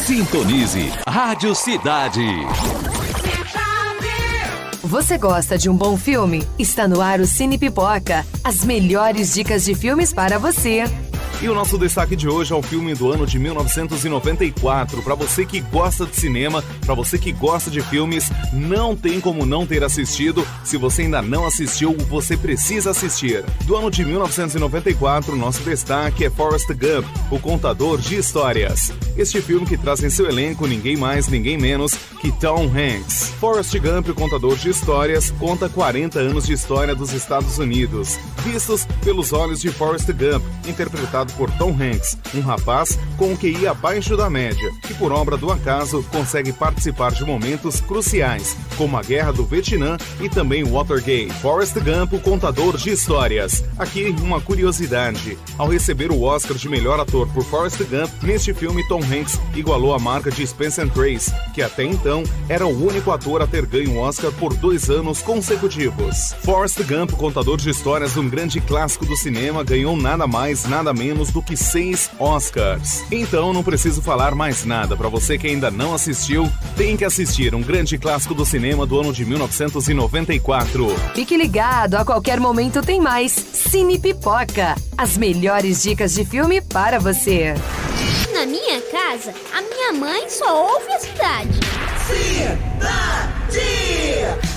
Sintonize Rádio Cidade. Você gosta de um bom filme? Está no ar o Cine Pipoca. As melhores dicas de filmes para você. E o nosso destaque de hoje é um filme do ano de 1994. Para você que gosta de cinema, para você que gosta de filmes, não tem como não ter assistido. Se você ainda não assistiu, você precisa assistir. Do ano de 1994, nosso destaque é Forrest Gump, o contador de histórias. Este filme que traz em seu elenco ninguém mais, ninguém menos que Tom Hanks. Forrest Gump, o contador de histórias, conta 40 anos de história dos Estados Unidos, vistos pelos olhos de Forrest Gump, interpretado por Tom Hanks, um rapaz com um QI abaixo da média, que por obra do acaso consegue participar de momentos cruciais, como a Guerra do Vietnã e também o Watergate. Forrest Gump, o contador de histórias. Aqui uma curiosidade: ao receber o Oscar de melhor ator por Forrest Gump, neste filme Tom Hanks igualou a marca de Spencer Tracy, que até então era o único ator a ter ganho o Oscar por 2 anos consecutivos. Forrest Gump, o contador de histórias, um grande clássico do cinema, ganhou nada mais, nada menos do que 6 Oscars. Então não preciso falar mais nada. Para você que ainda não assistiu, tem que assistir um grande clássico do cinema do ano de 1994. Fique ligado, a qualquer momento tem mais Cine Pipoca. As melhores dicas de filme para você. Na minha casa, a minha mãe só ouve a cidade. Cidade!